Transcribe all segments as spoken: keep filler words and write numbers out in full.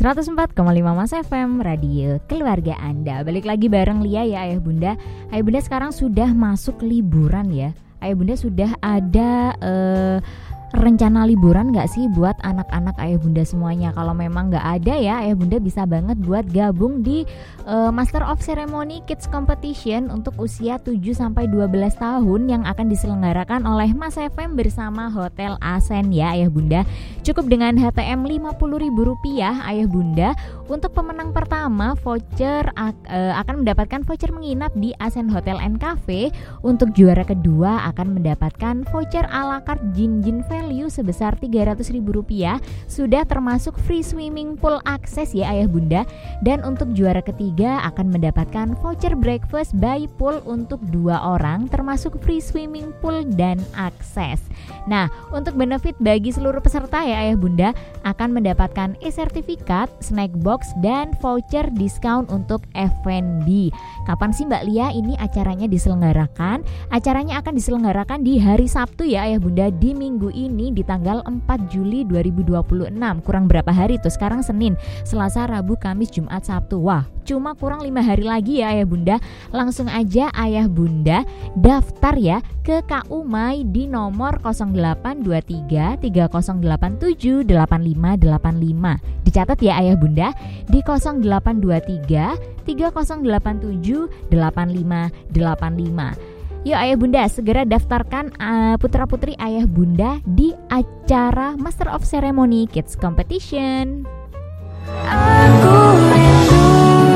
seratus empat koma lima Mas F M, radio keluarga Anda. Balik lagi bareng Lia ya Ayah Bunda. Ayah Bunda sekarang sudah masuk liburan ya. Ayah Bunda sudah ada uh, rencana liburan gak sih buat anak-anak Ayah Bunda semuanya? Kalau memang gak ada ya, Ayah Bunda bisa banget buat gabung di uh, Master of Ceremony Kids Competition untuk usia tujuh sampai dua belas tahun yang akan diselenggarakan oleh Mas F M bersama Hotel Asen ya Ayah Bunda. Cukup dengan H T M lima puluh ribu rupiah Ayah Bunda. Untuk pemenang pertama voucher uh, akan mendapatkan voucher menginap di Asen Hotel and Cafe. Untuk juara kedua akan mendapatkan voucher ala carte Jin Jin value sebesar tiga ratus ribu rupiah, sudah termasuk free swimming pool akses ya Ayah Bunda. Dan untuk juara ketiga akan mendapatkan voucher breakfast by pool untuk dua orang termasuk free swimming pool dan akses. Nah, untuk benefit bagi seluruh peserta ya Ayah Bunda akan mendapatkan e-sertifikat, snack box dan voucher diskon untuk F and B. Kapan sih Mbak Lia ini acaranya diselenggarakan? Acaranya akan diselenggarakan di hari Sabtu ya Ayah Bunda, di minggu ini ini di tanggal empat Juli dua ribu dua puluh enam. Kurang berapa hari tuh? Sekarang Senin, Selasa, Rabu, Kamis, Jumat, Sabtu. Wah, cuma kurang lima hari lagi ya Ayah Bunda. Langsung aja Ayah Bunda daftar ya ke K U M A I di nomor nol delapan dua tiga tiga nol delapan tujuh delapan lima delapan lima. Dicatat ya Ayah Bunda, di nol delapan dua tiga tiga nol delapan tujuh delapan lima delapan lima. Yuk Ayah Bunda segera daftarkan uh, putra-putri Ayah Bunda di acara Master of Ceremony Kids Competition. Aku rindu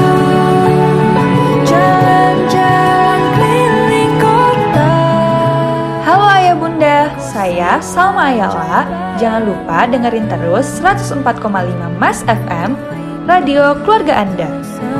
jalan-jalan keliling kota. Halo Ayah Bunda, saya Salma Ayala. Jangan lupa dengerin terus seratus empat koma lima Mas F M, radio keluarga Anda.